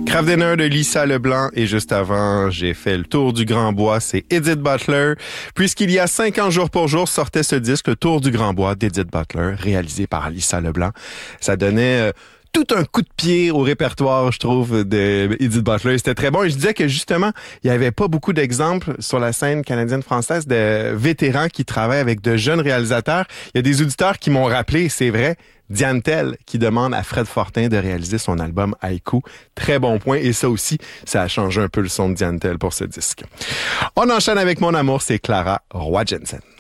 Craft Dinner de Lisa Leblanc et juste avant, j'ai fait le tour du Grand Bois, c'est Edith Butler. Puisqu'il y a 50 jours pour jour sortait ce disque, le Tour du Grand Bois d'Edith Butler, réalisé par Lisa Leblanc. Ça donnait tout un coup de pied au répertoire, je trouve, de Edith Butler. C'était très bon. Et je disais que justement, il y avait pas beaucoup d'exemples sur la scène canadienne-française de vétérans qui travaillent avec de jeunes réalisateurs. Il y a des auditeurs qui m'ont rappelé, c'est vrai, Diane Tell qui demande à Fred Fortin de réaliser son album Haïku. Très bon point. Et ça aussi, ça a changé un peu le son de Diane Tell pour ce disque. On enchaîne avec Mon amour, c'est Clara Roy Jensen.